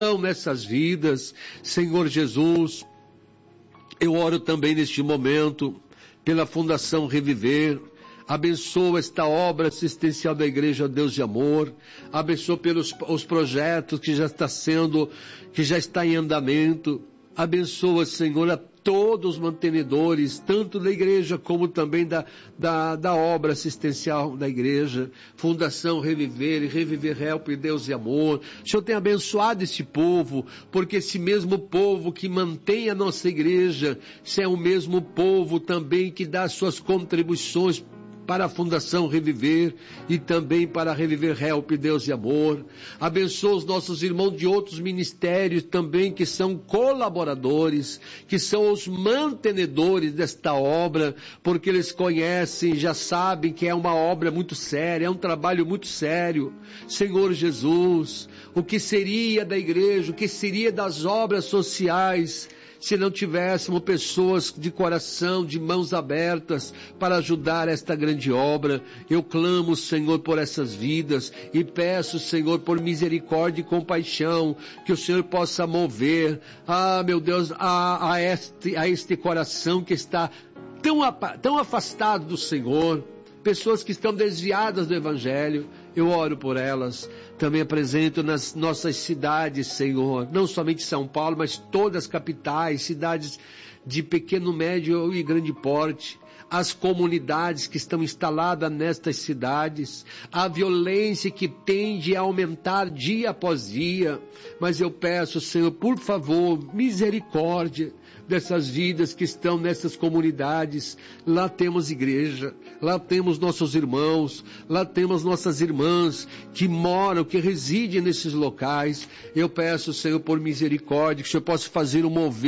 nessas vidas, Senhor Jesus. Eu oro também neste momento pela Fundação Reviver. Abençoa esta obra assistencial da Igreja Deus de Amor. Abençoa pelos os projetos que já está em andamento. Abençoa, Senhor, a todos os mantenedores, tanto da igreja como também da obra assistencial da igreja, Fundação Reviver e Reviver Help Deus e Amor. O Senhor tem abençoado esse povo, porque esse mesmo povo que mantém a nossa igreja, é o mesmo povo também que dá suas contribuições para a Fundação Reviver e também para Reviver Help Deus e Amor. Abençoa os nossos irmãos de outros ministérios também que são colaboradores, que são os mantenedores desta obra, porque eles conhecem, já sabem que é uma obra muito séria, é um trabalho muito sério. Senhor Jesus, o que seria da igreja, o que seria das obras sociais, se não tivéssemos pessoas de coração, de mãos abertas, para ajudar esta grande obra? Eu clamo, Senhor, por essas vidas, e peço, Senhor, por misericórdia e compaixão, que o Senhor possa mover, meu Deus, a este coração que está tão afastado do Senhor, pessoas que estão desviadas do Evangelho. Eu oro por elas. Também apresento nas nossas cidades, Senhor, não somente São Paulo, mas todas as capitais, cidades de pequeno, médio e grande porte, as comunidades que estão instaladas nestas cidades, a violência que tende a aumentar dia após dia. Mas eu peço, Senhor, por favor, misericórdia dessas vidas que estão nessas comunidades. Lá temos igreja, lá temos nossos irmãos, lá temos nossas irmãs que moram, que residem nesses locais. Eu peço, Senhor, por misericórdia, que o Senhor possa fazer um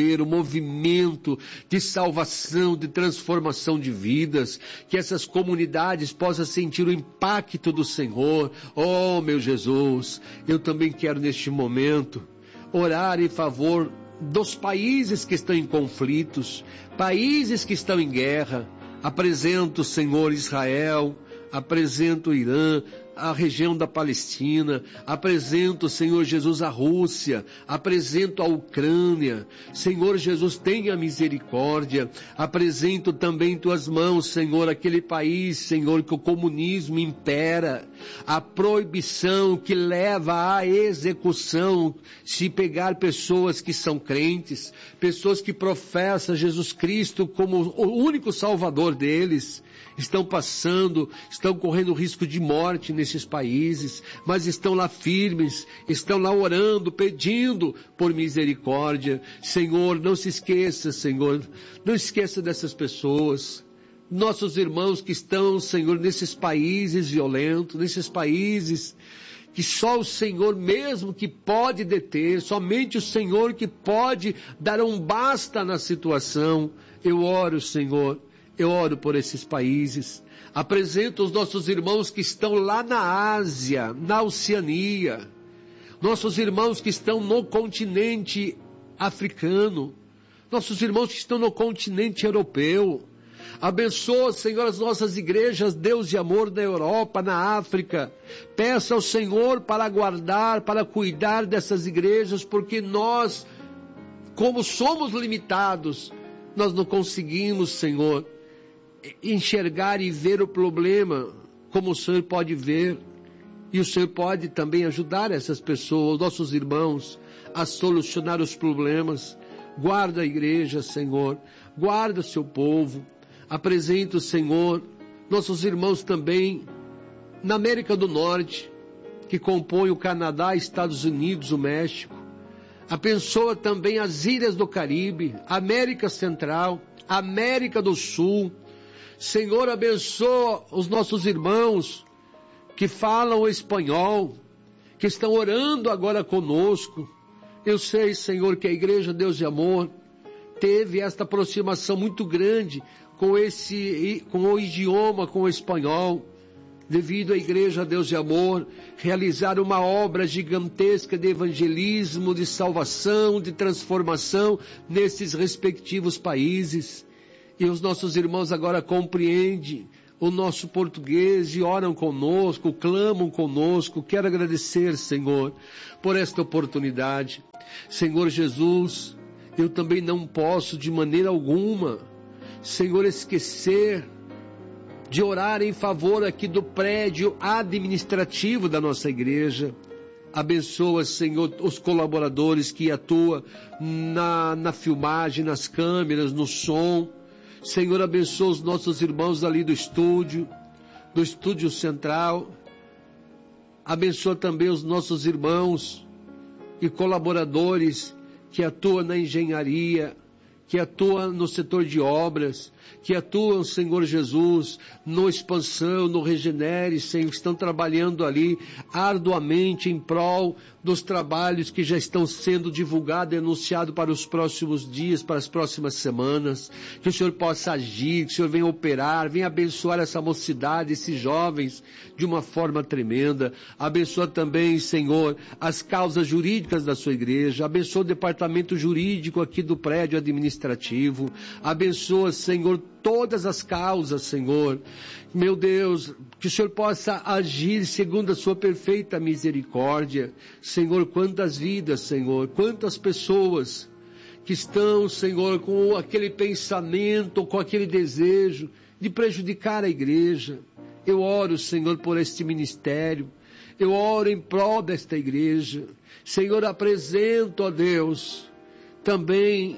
movimento de salvação, de transformação de vidas, que essas comunidades possam sentir o impacto do Senhor. Oh, meu Jesus, eu também quero neste momento orar em favor dos países que estão em conflitos, países que estão em guerra. Apresento, Senhor, Israel, apresento o Irã, a região da Palestina, apresento, Senhor Jesus, a Rússia, apresento a Ucrânia. Senhor Jesus, tenha misericórdia. Apresento também em tuas mãos, Senhor, aquele país, Senhor, que o comunismo impera, a proibição que leva à execução, se pegar pessoas que são crentes, pessoas que professam Jesus Cristo como o único salvador deles, estão correndo risco de morte nesses países, mas estão lá firmes, estão lá orando, pedindo por misericórdia. Senhor, não se esqueça, Senhor, não esqueça dessas pessoas, nossos irmãos que estão, Senhor, nesses países violentos, nesses países que só o Senhor mesmo que pode deter, somente o Senhor que pode dar um basta na situação. Eu oro, Senhor, eu oro por esses países. Apresento os nossos irmãos que estão lá na Ásia, na Oceania, nossos irmãos que estão no continente africano, nossos irmãos que estão no continente europeu. Abençoa, Senhor, as nossas igrejas, Deus de Amor, na Europa, na África. Peça ao Senhor para guardar, para cuidar dessas igrejas, porque nós, como somos limitados, nós não conseguimos, Senhor, enxergar e ver o problema como o Senhor pode ver. E o Senhor pode também ajudar essas pessoas, nossos irmãos, a solucionar os problemas. Guarda a igreja, Senhor, guarda o seu povo. Apresento, Senhor, nossos irmãos também na América do Norte, que compõem o Canadá, Estados Unidos, o México. Abençoa também as ilhas do Caribe, América Central, América do Sul. Senhor, abençoa os nossos irmãos que falam o espanhol, que estão orando agora conosco. Eu sei, Senhor, que a Igreja Deus de Amor teve esta aproximação muito grande com o idioma, com o espanhol, devido à Igreja Deus de Amor realizar uma obra gigantesca de evangelismo, de salvação, de transformação nesses respectivos países. E os nossos irmãos agora compreendem o nosso português e oram conosco, clamam conosco. Quero agradecer, Senhor, por esta oportunidade. Senhor Jesus, eu também não posso de maneira alguma, Senhor, esquecer de orar em favor aqui do prédio administrativo da nossa igreja. Abençoa, Senhor, os colaboradores que atuam na filmagem, nas câmeras, no som. Senhor, abençoa os nossos irmãos ali do estúdio central. Abençoa também os nossos irmãos e colaboradores que atuam na engenharia, que atuam no setor de obras, que atuam, Senhor Jesus, no Expansão, no Regenere, Senhor, que estão trabalhando ali arduamente em prol dos trabalhos que já estão sendo divulgados e anunciados para os próximos dias, para as próximas semanas. Que o Senhor possa agir, que o Senhor venha operar, venha abençoar essa mocidade, esses jovens, de uma forma tremenda. Abençoa também, Senhor, as causas jurídicas da sua igreja. Abençoa o departamento jurídico aqui do prédio administrativo. Abençoa, Senhor, todas as causas, Senhor. Meu Deus, que o Senhor possa agir segundo a sua perfeita misericórdia. Senhor, quantas vidas, Senhor, quantas pessoas que estão, Senhor, com aquele pensamento, com aquele desejo de prejudicar a igreja. Eu oro, Senhor, por este ministério. Eu oro em prol desta igreja. Senhor, apresento a Deus também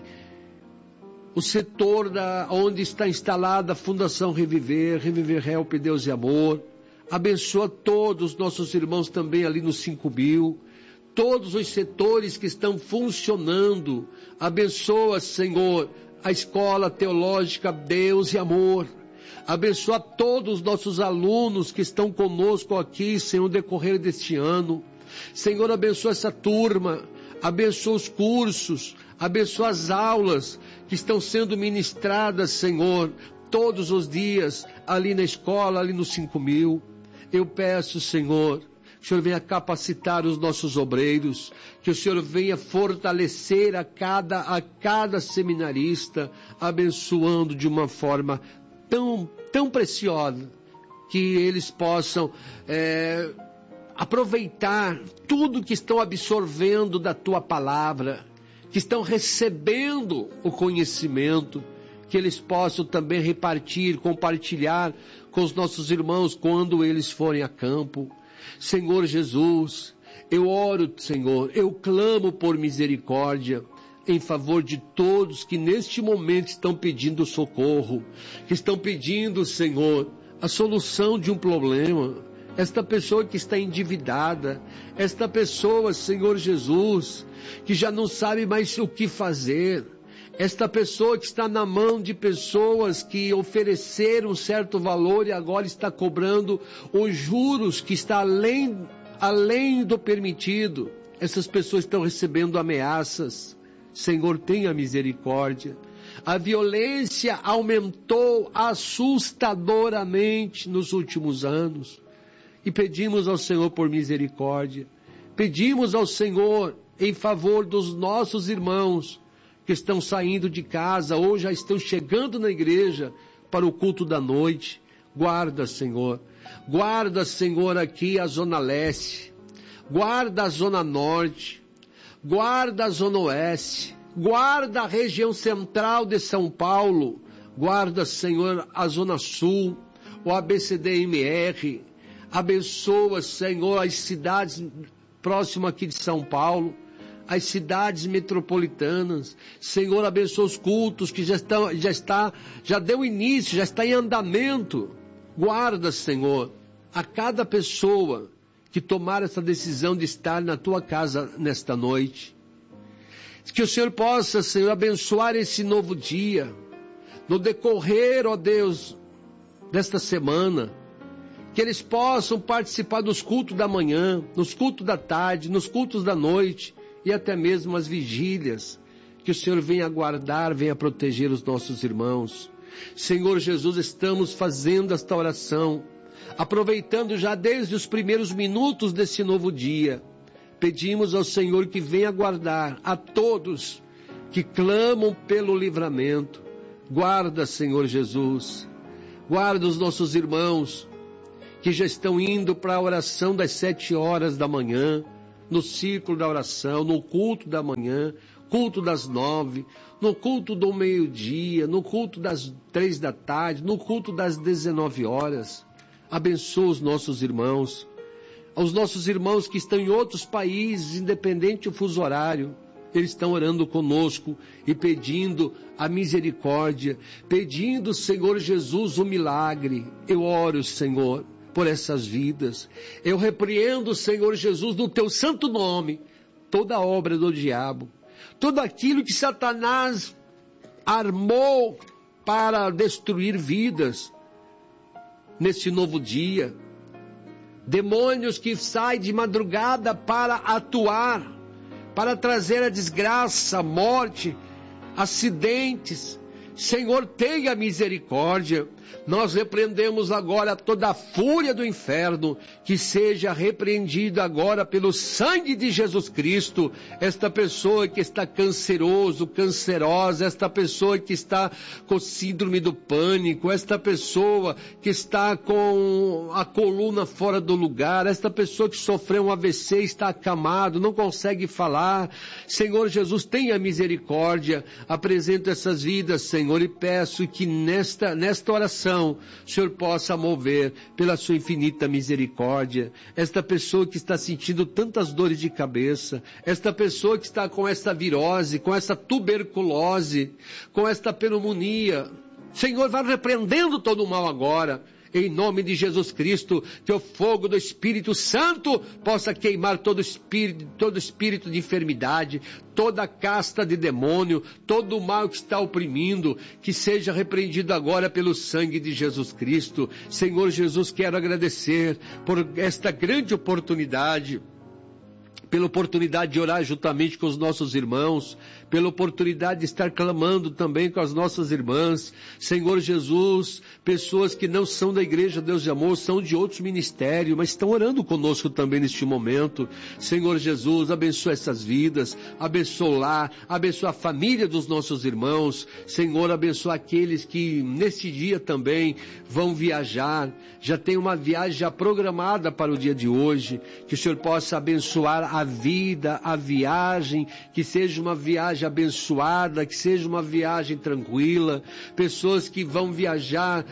o setor onde está instalada a Fundação Reviver Help, Deus e Amor. Abençoa todos os nossos irmãos também ali no 5000, todos os setores que estão funcionando. Abençoa, Senhor, a Escola Teológica Deus e Amor. Abençoa todos os nossos alunos que estão conosco aqui, Senhor, no decorrer deste ano. Senhor, abençoa essa turma, abençoa os cursos, abençoa as aulas que estão sendo ministradas, Senhor, todos os dias, ali na escola, ali no 5000. Eu peço, Senhor, que o Senhor venha capacitar os nossos obreiros, que o Senhor venha fortalecer a cada seminarista, abençoando de uma forma tão preciosa, que eles possam aproveitar tudo que estão absorvendo da Tua Palavra, que estão recebendo o conhecimento, que eles possam também repartir, compartilhar com os nossos irmãos quando eles forem a campo. Senhor Jesus, eu oro, Senhor, eu clamo por misericórdia em favor de todos que neste momento estão pedindo socorro, que estão pedindo, Senhor, a solução de um problema. Esta pessoa que está endividada, esta pessoa, Senhor Jesus, que já não sabe mais o que fazer, esta pessoa que está na mão de pessoas que ofereceram um certo valor e agora está cobrando os juros que está além do permitido. Essas pessoas estão recebendo ameaças. Senhor, tenha misericórdia. A violência aumentou assustadoramente nos últimos anos. E pedimos ao Senhor por misericórdia. Pedimos ao Senhor em favor dos nossos irmãos que estão saindo de casa ou já estão chegando na igreja para o culto da noite. Guarda, Senhor. Guarda, Senhor, aqui a Zona Leste. Guarda a Zona Norte. Guarda a Zona Oeste. Guarda a região central de São Paulo. Guarda, Senhor, a Zona Sul, o ABCDMR. Abençoa, Senhor, as cidades próximas aqui de São Paulo, as cidades metropolitanas. Senhor, abençoa os cultos que já deu início, já está em andamento. Guarda, Senhor, a cada pessoa que tomar essa decisão de estar na tua casa nesta noite. Que o Senhor possa, Senhor, abençoar esse novo dia, no decorrer, ó Deus, desta semana, que eles possam participar dos cultos da manhã, nos cultos da tarde, nos cultos da noite e até mesmo as vigílias. Que o Senhor venha guardar, venha proteger os nossos irmãos. Senhor Jesus, estamos fazendo esta oração, aproveitando já desde os primeiros minutos desse novo dia. Pedimos ao Senhor que venha guardar a todos que clamam pelo livramento. Guarda, Senhor Jesus. Guarda os nossos irmãos que já estão indo para a oração das 7 horas da manhã, no círculo da oração, no culto da manhã, culto das 9, no culto do meio-dia, no culto das 3 da tarde, no culto das 19 horas. Abençoa os nossos irmãos que estão em outros países, independente do fuso horário. Eles estão orando conosco e pedindo a misericórdia, pedindo, Senhor Jesus, o milagre. Eu oro, Senhor, por essas vidas. Eu repreendo, Senhor Jesus, no teu santo nome, toda obra do diabo, tudo aquilo que Satanás armou para destruir vidas neste novo dia. Demônios que saem de madrugada para atuar, para trazer a desgraça, a morte, acidentes. Senhor, tenha misericórdia. Nós repreendemos agora toda a fúria do inferno, que seja repreendida agora pelo sangue de Jesus Cristo. Esta pessoa que está canceroso, cancerosa, esta pessoa que está com síndrome do pânico, esta pessoa que está com a coluna fora do lugar, esta pessoa que sofreu um AVC, está acamado, não consegue falar. Senhor Jesus, tenha misericórdia. Apresento essas vidas, Senhor, e peço que nesta oração o Senhor possa mover pela sua infinita misericórdia. Esta pessoa que está sentindo tantas dores de cabeça, esta pessoa que está com esta virose, com essa tuberculose, com esta pneumonia, Senhor, vai repreendendo todo o mal agora. Em nome de Jesus Cristo, que o fogo do Espírito Santo possa queimar todo espírito de enfermidade, toda casta de demônio, todo o mal que está oprimindo, que seja repreendido agora pelo sangue de Jesus Cristo. Senhor Jesus, quero agradecer por esta grande oportunidade, pela oportunidade de orar juntamente com os nossos irmãos, pela oportunidade de estar clamando também com as nossas irmãs. Senhor Jesus, pessoas que não são da Igreja Deus de Amor, são de outros ministérios, mas estão orando conosco também neste momento. Senhor Jesus, abençoa essas vidas, abençoa a família dos nossos irmãos. Senhor, abençoa aqueles que neste dia também vão viajar, já tem uma viagem já programada para o dia de hoje, que o Senhor possa abençoar a vida, a viagem, que seja uma viagem abençoada, que seja uma viagem tranquila. Pessoas que vão viajar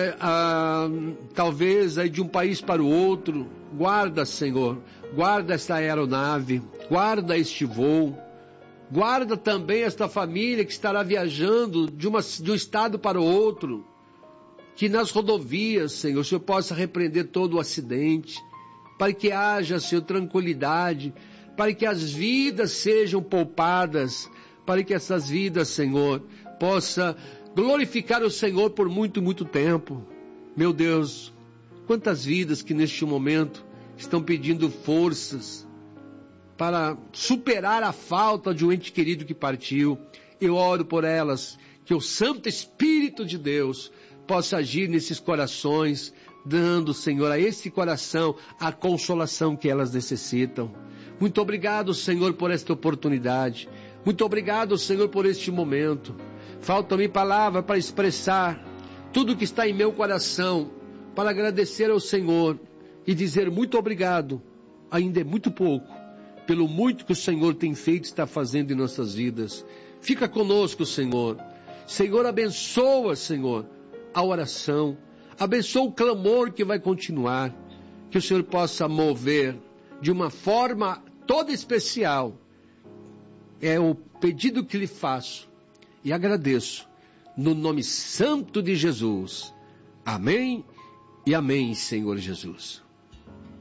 talvez aí de um país para o outro, guarda, Senhor, guarda esta aeronave, guarda este voo, guarda também esta família que estará viajando de um estado para o outro, que nas rodovias, Senhor, o Senhor possa repreender todo o acidente, para que haja, Senhor, tranquilidade, para que as vidas sejam poupadas, para que essas vidas, Senhor, possa glorificar o Senhor por muito, muito tempo. Meu Deus, quantas vidas que neste momento estão pedindo forças para superar a falta de um ente querido que partiu. Eu oro por elas, que o Santo Espírito de Deus possa agir nesses corações, dando, Senhor, a esse coração a consolação que elas necessitam. Muito obrigado, Senhor, por esta oportunidade. Muito obrigado, Senhor, por este momento. Faltam-me palavras para expressar tudo que está em meu coração, para agradecer ao Senhor e dizer muito obrigado. Ainda é muito pouco, pelo muito que o Senhor tem feito e está fazendo em nossas vidas. Fica conosco, Senhor. Senhor, abençoa, Senhor, a oração. Abençoa o clamor que vai continuar, que o Senhor possa mover de uma forma toda especial. É o pedido que lhe faço e agradeço, no nome santo de Jesus. Amém e amém, Senhor Jesus.